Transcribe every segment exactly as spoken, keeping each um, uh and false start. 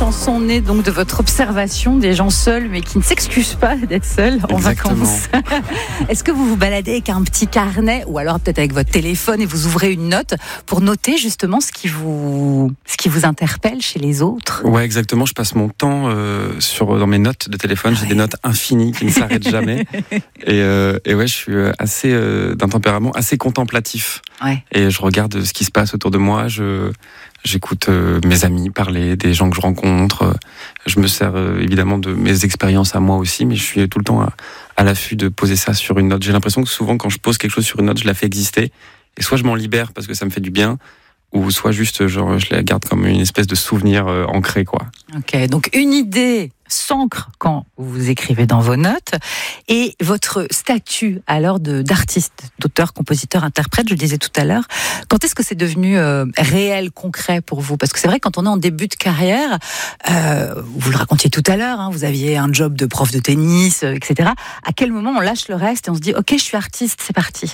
chanson née donc de votre observation des gens seuls, mais qui ne s'excusent pas d'être seuls en Exactement. vacances. Est-ce que vous vous baladez avec un petit carnet ou alors peut-être avec votre téléphone et vous ouvrez une note pour noter justement ce qui vous, ce qui vous interpelle chez les autres? Ouais, exactement. Je passe mon temps euh, sur dans mes notes de téléphone. J'ai Ouais. des notes infinies qui ne s'arrêtent jamais. Et, euh, et ouais, je suis assez euh, d'un tempérament assez contemplatif. Ouais. Et je regarde ce qui se passe autour de moi. Je J'écoute euh, mes amis parler, des gens que je rencontre. Je me sers euh, évidemment de mes expériences à moi aussi, mais je suis tout le temps à, à l'affût de poser ça sur une note. J'ai l'impression que souvent, quand je pose quelque chose sur une note, je la fais exister. Et soit je m'en libère parce que ça me fait du bien, ou soit juste, genre, je la garde comme une espèce de souvenir euh, ancré, quoi. Ok, donc une idée s'ancre quand vous écrivez dans vos notes, et votre statut alors de, d'artiste, d'auteur, compositeur, interprète, je le disais tout à l'heure, quand est-ce que c'est devenu euh, réel, concret pour vous? Parce que c'est vrai, quand on est en début de carrière, euh, vous le racontiez tout à l'heure, hein, vous aviez un job de prof de tennis, euh, et cetera. À quel moment on lâche le reste et on se dit, ok, je suis artiste, c'est parti?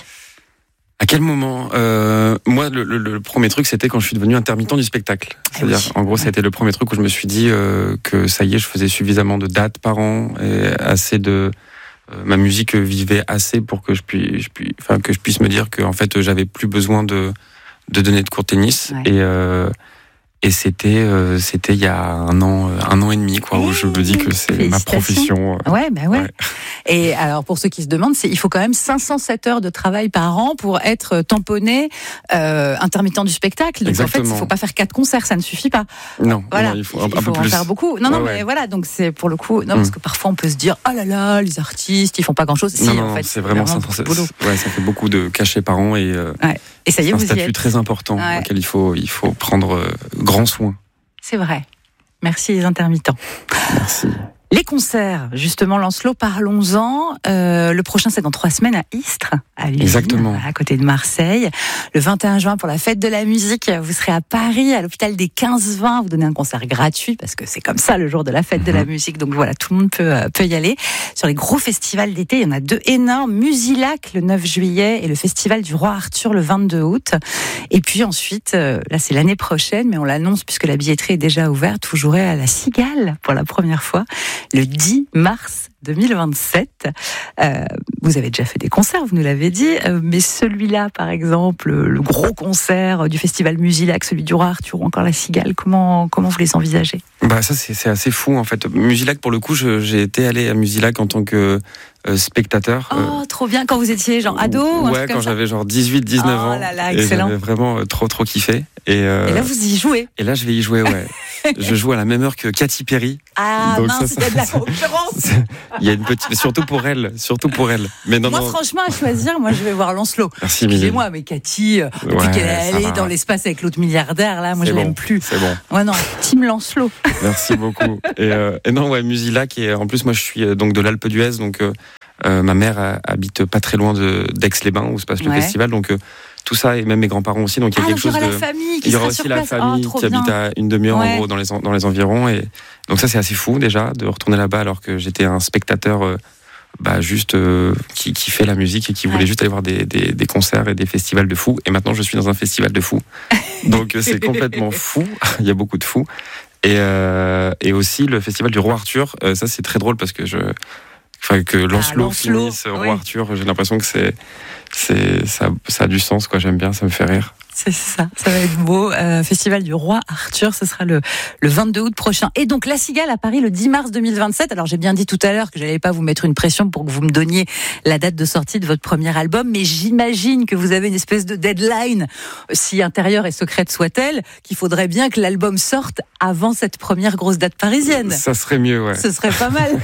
À quel moment euh, Moi, le, le, le premier truc, c'était quand je suis devenu intermittent du spectacle. C'est-à-dire, oui. en gros, ça a été le premier truc où je me suis dit euh, que ça y est, je faisais suffisamment de dates par an, et assez de euh, ma musique vivait assez pour que je puisse, je puisse, enfin, que je puisse me dire que en fait, j'avais plus besoin de de donner de cours de tennis. Ouais. Et euh, et c'était euh, c'était il y a un an, un an et demi, quoi, où je me dis que c'est ma profession. Ouais, ben ouais. Ouais. Et alors, pour ceux qui se demandent, c'est, il faut quand même cinq cent sept heures de travail par an pour être tamponné euh, intermittent du spectacle. Donc Exactement. en fait, il ne faut pas faire quatre concerts, ça ne suffit pas. Non, Voilà, non, il faut un, un peu en plus. faire beaucoup. Non, non, Ouais, mais ouais. voilà, donc c'est pour le coup. Non, Mm. parce que parfois on peut se dire, oh là là, les artistes, ils font pas grand-chose. Si, non, non, en fait, c'est vraiment, ça, beaucoup ça, de boulot. ouais, ça fait beaucoup de cachets par an et euh, Ouais. Et ça y est, un vous y statut êtes. très important Ouais. auquel il faut, il faut prendre euh, grand soin. C'est vrai. Merci les intermittents. Merci. Les concerts, justement, Lancelot, parlons-en. Euh, le prochain, c'est dans trois semaines à Istres, à l'usine, Exactement. à côté de Marseille. Le vingt et un juin, pour la fête de la musique, vous serez à Paris, à l'hôpital des quinze vingt. Vous donnez un concert gratuit, parce que c'est comme ça le jour de la fête de la musique. Donc voilà, tout le monde peut, peut y aller. Sur les gros festivals d'été, il y en a deux énormes. Musilac, le neuf juillet, et le festival du Roi Arthur, le vingt-deux août. Et puis ensuite, euh, là, c'est l'année prochaine, mais on l'annonce puisque la billetterie est déjà ouverte. Vous jouerez à la Cigale pour la première fois, le dix mars deux mille vingt-sept. Euh, vous avez déjà fait des concerts, vous nous l'avez dit, euh, mais celui-là, par exemple, le gros concert du festival Musilac, celui du Roi Arthur ou encore la Cigale, comment, comment vous les envisagez? Bah ça c'est, c'est assez fou en fait. Musilac, pour le coup, je, j'ai été allé à Musilac en tant que euh, spectateur. Oh, euh, trop bien, quand vous étiez genre ado ou un Ouais, truc quand comme ça. j'avais genre dix-huit dix-neuf Oh ans. là là, et excellent. j'avais vraiment euh, trop trop kiffé. Et, euh, Et là, vous y jouez. et là, je vais y jouer, ouais. Je joue à la même heure que Katy Perry. Ah Donc mince, ça, il y a de la ça- concurrence. Il y a une petite, surtout pour elle, surtout pour elle. Mais non, Moi, non. franchement, à choisir, moi, je vais voir Lancelot. Merci, Mimi. Excusez-moi, mais Cathy, euh, depuis Ouais, qu'elle est ça allée va. dans l'espace avec l'autre milliardaire, là, moi, C'est je bon, l'aime plus. C'est bon. Ouais, non, Team Lancelot. Merci beaucoup. Et, euh, et non, ouais, Musilac. Et en plus, moi, je suis euh, donc de l'Alpe d'Huez, donc euh, euh, ma mère euh, habite pas très loin de d'Aix-les-Bains où se passe le Ouais. festival. Donc euh, tout ça, et même mes grands-parents aussi. Donc il y a Ah, donc quelque il y chose aura de. la famille qui Il y aura sera aussi sur la place. famille Oh, trop qui bien. habite à une demi-heure Ouais. en gros dans les en- dans les environs. Et donc ça, c'est assez fou déjà de retourner là-bas alors que j'étais un spectateur. Euh, bah juste euh, qui, qui fait la musique et qui voulait Ouais. juste aller voir des, des, des concerts et des festivals de fous. Et maintenant, je suis dans un festival de fous. Donc euh, c'est complètement fou. Il y a beaucoup de fous. Et, euh, et aussi le festival du Roi Arthur. Euh, ça, c'est très drôle parce que je, enfin que Lancelot, Lancelot, finisse Roi oui. Arthur. J'ai l'impression que c'est, c'est ça, ça a du sens, quoi. J'aime bien, ça me fait rire. C'est ça, ça va être beau. Euh, Festival du Roi Arthur, ce sera le, le vingt-deux août prochain. Et donc, La Cigale à Paris le dix mars deux mille vingt-sept. Alors, j'ai bien dit tout à l'heure que j'allais pas vous mettre une pression pour que vous me donniez la date de sortie de votre premier album, mais j'imagine que vous avez une espèce de deadline, si intérieure et secrète soit-elle, qu'il faudrait bien que l'album sorte avant cette première grosse date parisienne. Ça serait mieux, ouais. Ce serait pas mal.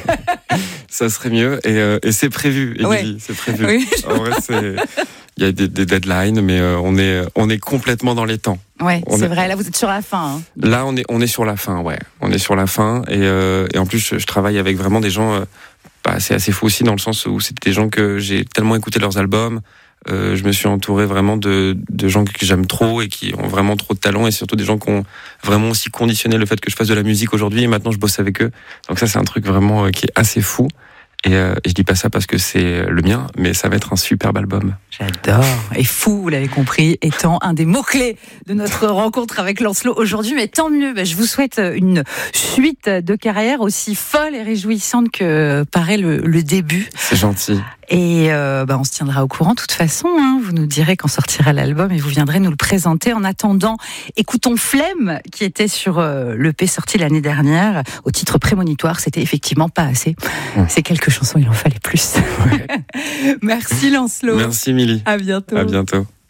Ça serait mieux. Et, euh, et c'est prévu, Émilie, Ouais. c'est prévu. Oui. En vrai, c'est. Il y a des, des deadlines, mais euh, on est on est complètement dans les temps. Ouais, On c'est est- vrai. Là, vous êtes sur la fin. Hein. Là, on est on est sur la fin, ouais. On est sur la fin, et, euh, et en plus, je, je travaille avec vraiment des gens. Euh, bah, c'est assez fou aussi dans le sens où c'était des gens que j'ai tellement écouté leurs albums. Euh, je me suis entouré vraiment de de gens que j'aime trop et qui ont vraiment trop de talent, et surtout des gens qui ont vraiment aussi conditionné le fait que je fasse de la musique aujourd'hui. Et maintenant, je bosse avec eux. Donc ça, c'est un truc vraiment euh, qui est assez fou. Et, euh, et je dis pas ça parce que c'est le mien, mais ça va être un superbe album. J'adore. Et fou, vous l'avez compris, étant un des mots-clés de notre rencontre avec Lancelot aujourd'hui. Mais tant mieux, je vous souhaite une suite de carrière aussi folle et réjouissante que paraît le, le début. C'est gentil. Et euh, bah on se tiendra au courant de toute façon. Hein. Vous nous direz quand sortira l'album et vous viendrez nous le présenter. En attendant, écoutons Flemme, qui était sur euh, l'E P sorti l'année dernière, au titre prémonitoire. C'était effectivement pas assez. Mmh. Ces quelques chansons, il en fallait plus. Ouais. Merci Lancelot. Merci Milly. À bientôt. À bientôt.